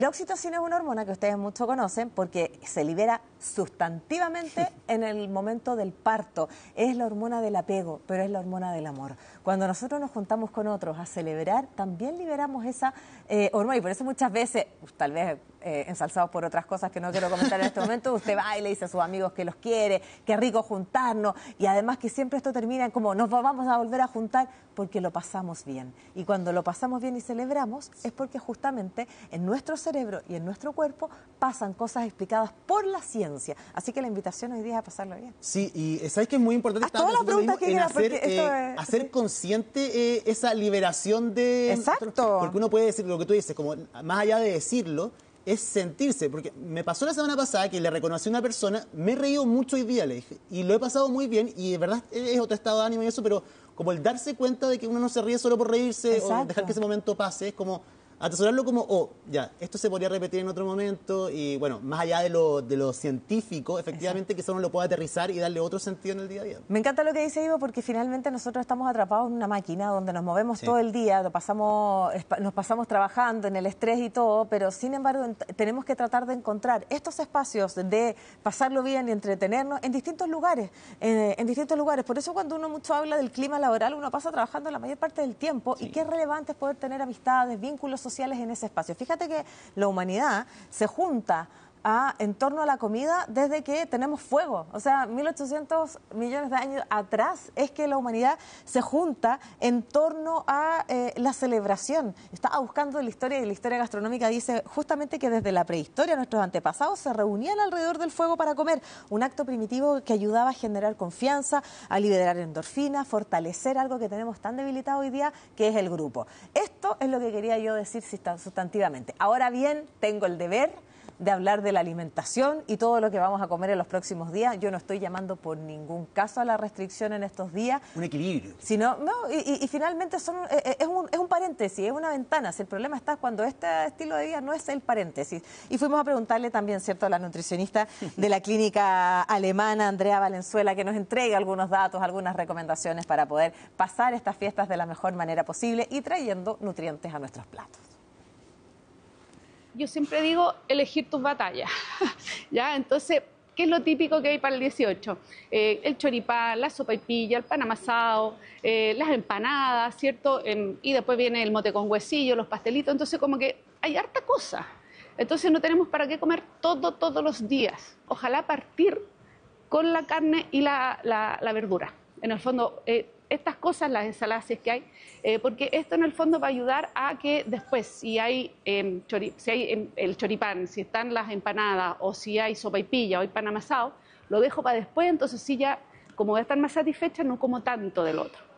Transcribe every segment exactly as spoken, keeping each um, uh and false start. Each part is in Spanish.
La oxitocina es una hormona que ustedes mucho conocen porque se libera sustantivamente en el momento del parto. Es la hormona del apego, pero es la hormona del amor. Cuando nosotros nos juntamos con otros a celebrar, también liberamos esa eh, hormona. Y por eso muchas veces, tal vez eh, ensalzados por otras cosas que no quiero comentar en este momento, usted va y le dice a sus amigos que los quiere, que rico juntarnos. Y además que siempre esto termina en como nos vamos a volver a juntar porque lo pasamos bien. Y cuando lo pasamos bien y celebramos, es porque justamente en nuestro cerebro y en nuestro cuerpo pasan cosas explicadas por la ciencia. Así que la invitación hoy día es a pasarlo bien. Sí, y sabes que es muy importante Haz todas las preguntas que quieras, hacer, porque esto eh, es... hacer consciente eh, esa liberación de... Exacto. Porque uno puede decir lo que tú dices, como más allá de decirlo, es sentirse, porque me pasó la semana pasada que le reconocí a una persona, me he reído mucho hoy día, le dije, y lo he pasado muy bien, y de verdad es otro estado de ánimo y eso, pero como el darse cuenta de que uno no se ríe solo por reírse, exacto, o dejar que ese momento pase, es como atesorarlo como, oh, ya, esto se podría repetir en otro momento, y bueno, más allá de lo, de lo científico, efectivamente, exacto, que eso uno lo pueda aterrizar y darle otro sentido en el día a día. Me encanta lo que dice Ivo, porque finalmente nosotros estamos atrapados en una máquina donde nos movemos sí. todo el día, lo pasamos, nos pasamos trabajando en el estrés y todo, pero sin embargo tenemos que tratar de encontrar estos espacios de pasarlo bien y entretenernos en distintos lugares, en, en distintos lugares. Por eso cuando uno mucho habla del clima laboral, uno pasa trabajando la mayor parte del tiempo, sí, y qué relevante es poder tener amistades, vínculos sociales en ese espacio. Fíjate que la humanidad se junta a, en torno a la comida desde que tenemos fuego. O sea, mil ochocientos millones de años atrás es que la humanidad se junta en torno a eh, la celebración. Estaba buscando la historia y la historia gastronómica dice justamente que desde la prehistoria nuestros antepasados se reunían alrededor del fuego para comer. Un acto primitivo que ayudaba a generar confianza, a liberar endorfinas, fortalecer algo que tenemos tan debilitado hoy día, que es el grupo. Esto es lo que quería yo decir sustantivamente. Ahora bien, tengo el deber de hablar de la alimentación y todo lo que vamos a comer en los próximos días. Yo no estoy llamando por ningún caso a la restricción en estos días. Un equilibrio. Sino, no, y, y, y finalmente son, eh, es, un, es un paréntesis, es una ventana. Si el problema está cuando este estilo de vida no es el paréntesis. Y fuimos a preguntarle también, ¿cierto?, a la nutricionista de la clínica alemana, Andrea Valenzuela, que nos entregue algunos datos, algunas recomendaciones para poder pasar estas fiestas de la mejor manera posible y trayendo nutrientes a nuestros platos. Yo siempre digo elegir tus batallas, ¿ya? Entonces, ¿qué es lo típico que hay para el dieciocho? Eh, el choripán, la sopaipilla, el pan amasado, eh, las empanadas, ¿cierto? Eh, y después viene el mote con huesillo, los pastelitos, entonces como que hay harta cosa. Entonces no tenemos para qué comer todo, todos los días. Ojalá partir con la carne y la, la, la verdura. En el fondo, eh, estas cosas, las ensaladas si es que hay, eh, porque esto en el fondo va a ayudar a que después, si hay, eh, chori, si hay eh, el choripán, si están las empanadas, o si hay sopaipilla o hay pan amasado, lo dejo para después, entonces sí ya, como voy a estar más satisfecha, no como tanto del otro.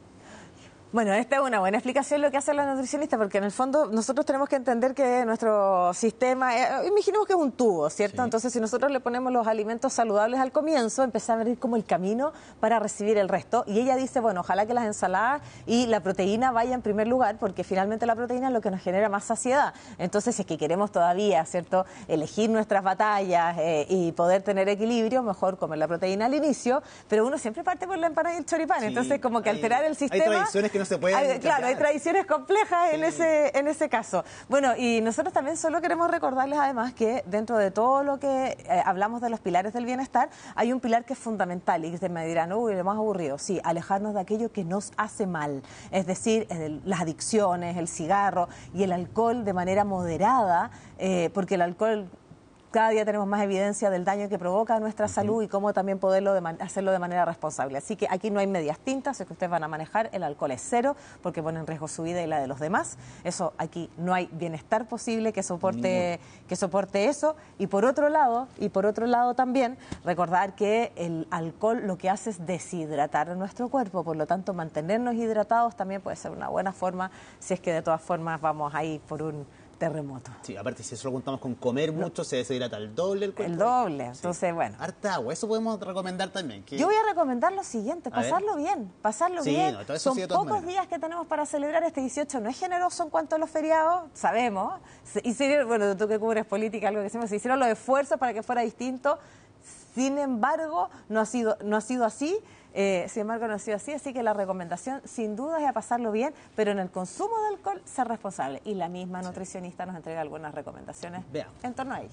Bueno, esta es una buena explicación lo que hace la nutricionista, porque en el fondo nosotros tenemos que entender que nuestro sistema, eh, imaginemos que es un tubo, ¿cierto? Sí. Entonces, si nosotros le ponemos los alimentos saludables al comienzo, empieza a abrir como el camino para recibir el resto. Y ella dice, bueno, ojalá que las ensaladas y la proteína vayan en primer lugar, porque finalmente la proteína es lo que nos genera más saciedad. Entonces, si es que queremos todavía, ¿cierto?, elegir nuestras batallas eh, y poder tener equilibrio, mejor comer la proteína al inicio, pero uno siempre parte por la empanada y el choripán. Sí, entonces, como que hay, alterar el sistema... Hay tradiciones que no se pueden hay, claro, hay tradiciones complejas, sí, en ese en ese caso. Bueno, y nosotros también solo queremos recordarles además que dentro de todo lo que eh, hablamos de los pilares del bienestar, hay un pilar que es fundamental y que se me dirán, uy, lo más aburrido, sí, alejarnos de aquello que nos hace mal, es decir, el, las adicciones, el cigarro y el alcohol de manera moderada, eh, porque el alcohol... Cada día tenemos más evidencia del daño que provoca a nuestra uh-huh. salud y cómo también poderlo de hacerlo de manera responsable. Así que aquí no hay medias tintas, es que ustedes van a manejar, el alcohol es cero, porque pone en riesgo su vida y la de los demás. Eso, aquí no hay bienestar posible que soporte, que soporte eso. Y por otro lado, y por otro lado también, recordar que el alcohol lo que hace es deshidratar a nuestro cuerpo, por lo tanto mantenernos hidratados también puede ser una buena forma, si es que de todas formas vamos a ir por un terremoto. Sí, aparte si eso lo contamos con comer mucho, no. se deshidrata el doble el cuerpo. El doble, entonces sí. bueno. Harta agua, eso podemos recomendar también. ¿Qué? Yo voy a recomendar lo siguiente, pasarlo bien, pasarlo sí, bien. No, todo eso Son sí, de todas pocos maneras. días que tenemos para celebrar este dieciocho, no es generoso en cuanto a los feriados, sabemos. Y se, bueno, tú que cubres política, algo que decimos, se hicieron los esfuerzos para que fuera distinto. Sin embargo, no ha sido, no ha sido así. Eh, sin embargo, no ha sido así, así que la recomendación sin duda es a pasarlo bien, pero en el consumo de alcohol ser responsable. Y la misma nutricionista nos entrega algunas recomendaciones Veamos. en torno a ello.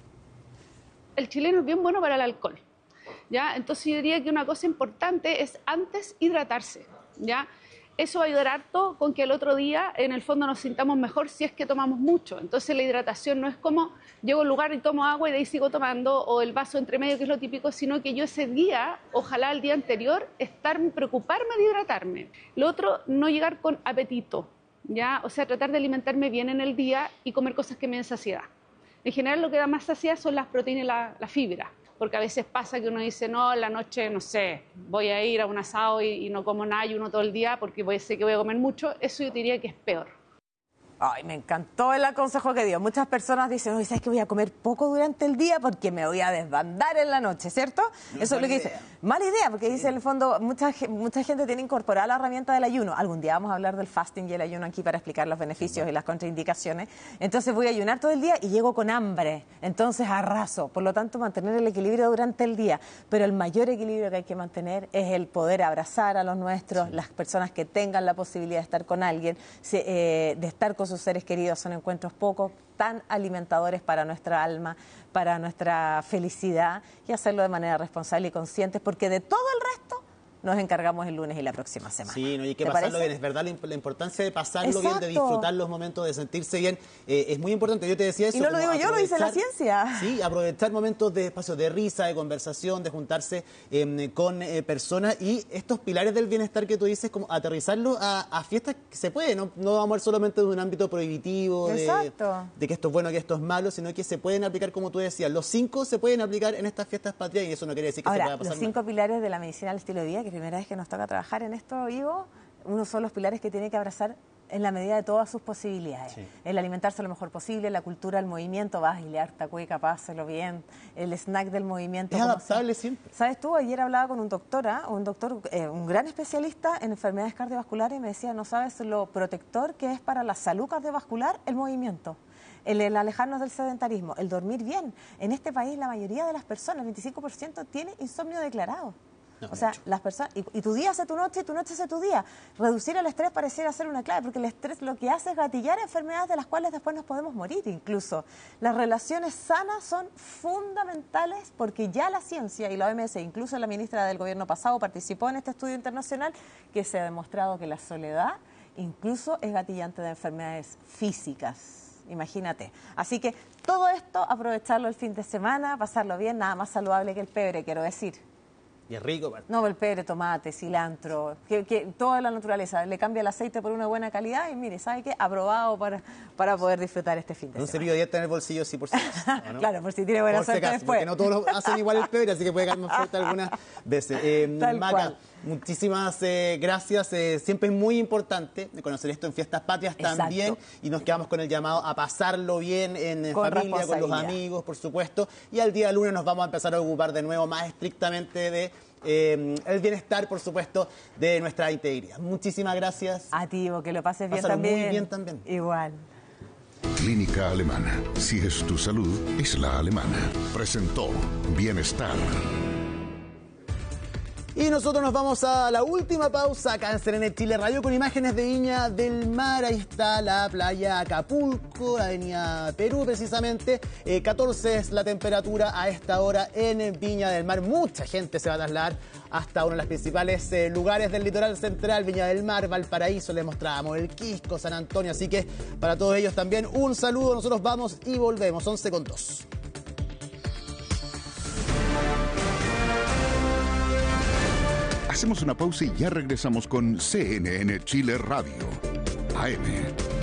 El chileno es bien bueno para el alcohol, ¿ya? Entonces yo diría que una cosa importante es antes hidratarse, ¿ya? Eso va a ayudar harto con que el otro día en el fondo nos sintamos mejor si es que tomamos mucho. Entonces la hidratación no es como llego al lugar y tomo agua y de ahí sigo tomando, o el vaso entre medio, que es lo típico, sino que yo ese día, ojalá el día anterior, estar, preocuparme de hidratarme. Lo otro, no llegar con apetito, ¿ya? O sea, tratar de alimentarme bien en el día y comer cosas que me den saciedad. En general lo que da más saciedad son las proteínas y la, la fibra. Porque a veces pasa que uno dice, no, en la noche, no sé, voy a ir a un asado y, y no como nada y uno todo el día porque voy, sé que voy a comer mucho. Eso yo diría que es peor. Ay, me encantó el consejo que dio. Muchas personas dicen, oye, ¿sabes que voy a comer poco durante el día porque me voy a desbandar en la noche, ¿cierto? No, eso es lo que dice. Mala idea, porque sí. dice en el fondo, mucha, mucha gente tiene incorporada la herramienta del ayuno. Algún día vamos a hablar del fasting y el ayuno aquí para explicar los beneficios sí. y las contraindicaciones. Entonces voy a ayunar todo el día y llego con hambre. Entonces arraso. Por lo tanto, mantener el equilibrio durante el día. Pero el mayor equilibrio que hay que mantener es el poder abrazar a los nuestros, sí. las personas que tengan la posibilidad de estar con alguien, eh, de estar con sus seres queridos. Son encuentros pocos tan alimentadores para nuestra alma, para nuestra felicidad, y hacerlo de manera responsable y consciente, porque de todo el resto nos encargamos el lunes y la próxima semana. Sí, no, y hay que pasarlo parece? bien, es verdad la importancia de pasarlo Exacto. bien, de disfrutar los momentos, de sentirse bien, eh, es muy importante. Yo te decía eso. Y no lo digo yo, lo dice la ciencia. Sí, aprovechar momentos de espacio de risa, de conversación, de juntarse eh, con eh, personas, y estos pilares del bienestar que tú dices, como aterrizarlo a, a fiestas que se puede, no, no vamos a ver solamente de un ámbito prohibitivo, de, de que esto es bueno, que esto es malo, sino que se pueden aplicar, como tú decías, los cinco se pueden aplicar en estas fiestas patrias, y eso no quiere decir que Ahora, se pueda pasar los cinco mal. pilares de la medicina del estilo de vida, que primera vez que nos toca trabajar en esto, Ivo, uno son los pilares que tiene que abrazar en la medida de todas sus posibilidades. Sí. El alimentarse lo mejor posible, la cultura, el movimiento, vas a gilear, tacueca, páselo bien, el snack del movimiento. Es adaptable sea. siempre. ¿Sabes tú? Ayer hablaba con un doctora, un doctor, eh, un gran especialista en enfermedades cardiovasculares, y me decía, no sabes lo protector que es para la salud cardiovascular el movimiento. El, el alejarnos del sedentarismo, el dormir bien. En este país la mayoría de las personas, el veinticinco por ciento, tiene insomnio declarado. No, o sea, mucho. las personas y, y tu día hace tu noche y tu noche hace tu día. Reducir el estrés pareciera ser una clave, porque el estrés lo que hace es gatillar enfermedades de las cuales después nos podemos morir incluso. Las relaciones sanas son fundamentales, porque ya la ciencia y la O M S, incluso la ministra del gobierno pasado participó en este estudio internacional, que se ha demostrado que la soledad incluso es gatillante de enfermedades físicas. Imagínate. Así que todo esto, aprovecharlo el fin de semana, pasarlo bien, nada más saludable que el pebre, quiero decir. Y es rico, ¿verdad? No, el pebre, tomate, cilantro, que, que toda la naturaleza. Le cambia el aceite por una buena calidad y mire, ¿sabe qué? Aprobado para, para poder disfrutar este fin de un semana. Un cepillo de dieta en el bolsillo, sí, por si acaso, ¿no? Claro, por si tiene buena por suerte si acaso, después. Porque no todos lo hacen igual el pebre, así que puede caer más fuerte algunas veces. Eh, Tal Maca, cual. muchísimas eh, gracias. Eh, siempre es muy importante conocer esto en Fiestas Patrias también. Exacto. Y nos quedamos con el llamado a pasarlo bien en con familia, con los amigos, por supuesto. Y al día lunes nos vamos a empezar a ocupar de nuevo más estrictamente de eh, el bienestar, por supuesto, de nuestra integridad. Muchísimas gracias. A ti, Ivo, que lo pases bien Pásalo también. muy bien también. Igual. Clínica Alemana. Si es tu salud, es la alemana. Presentó Bienestar. Y nosotros nos vamos a la última pausa acá en C N N Chile Radio con imágenes de Viña del Mar. Ahí está la playa Acapulco, la avenida Perú precisamente. Eh, catorce es la temperatura a esta hora en Viña del Mar. Mucha gente se va a trasladar hasta uno de los principales eh, lugares del litoral central, Viña del Mar, Valparaíso, les mostramos el Quisco, San Antonio. Así que para todos ellos también un saludo. Nosotros vamos y volvemos, once con dos. Hacemos una pausa y ya regresamos con C N N Chile Radio, A M